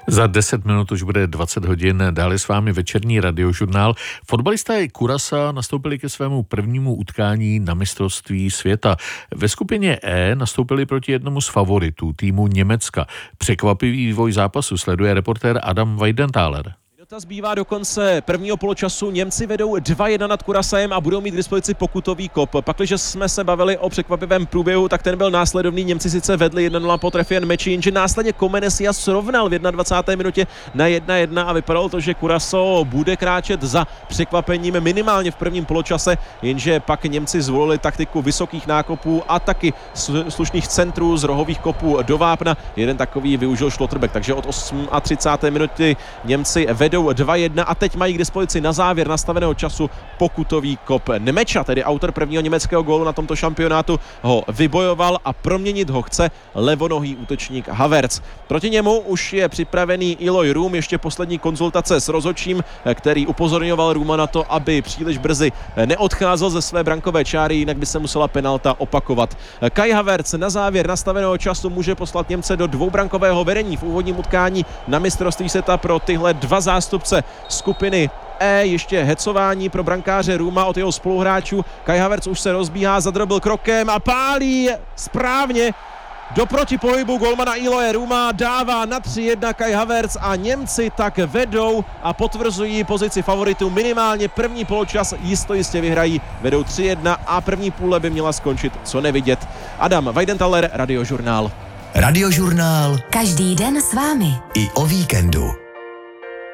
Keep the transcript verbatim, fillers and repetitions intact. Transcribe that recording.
Za deset minut už bude dvacet hodin, dále s vámi večerní radiožurnál. Fotbalisté Curaçaa nastoupili ke svému prvnímu utkání na mistrovství světa. Ve skupině E nastoupili proti jednomu z favoritů, týmu Německa. Překvapivý vývoj zápasu sleduje reportér Adam Weidenthaler. Minuta zbývá do konce prvního poločasu. Němci vedou dva jedna nad Curaçaem a budou mít k dispozici pokutový kop. Pakliže jsme se bavili o překvapivém průběhu, tak ten byl následovný. Němci sice vedli jedna nula po trefě Meči, jenže následně Comenesia srovnal v dvacáté první minutě na jedna jedna a vypadalo to, že Curaçao bude kráčet za překvapením minimálně v prvním poločase, jenže pak Němci zvolili taktiku vysokých nákopů a taky slušných centrů z rohových kopů do vápna. Jeden takový využil Schlotterbeck, takže od třicáté osmé minuty Němci vedou dva jedna a teď mají k dispozici na závěr nastaveného času pokutový kop. Nemeča, tedy autor prvního německého gólu na tomto šampionátu, ho vybojoval a proměnit ho chce levonohý útočník Havertz. Proti němu už je připravený Eloy Room, ještě poslední konzultace s rozhodčím, který upozorňoval Rooma na to, aby příliš brzy neodcházel ze své brankové čáry, jinak by se musela penalta opakovat. Kai Havertz na závěr nastaveného času může poslat Němce do dvoubrankového vedení v úvodním utkání na mistrovství světa. Pro tyhle dva zástupce skupiny E ještě hecování pro brankáře Rooma od jeho spoluhráčů. Kai Havertz už se rozbíhá, zadrobil krokem a pálí správně do protipohybu golmana Eloye Rooma, dává na tři jedna Kai Havertz a Němci tak vedou a potvrzují pozici favoritů. Minimálně první poločas jisto jistě vyhrají, vedou tři jedna a první půle by měla skončit co nevidět. Adam Weidenthaler, Radiožurnál. Radiožurnál. Každý den s vámi. I o víkendu.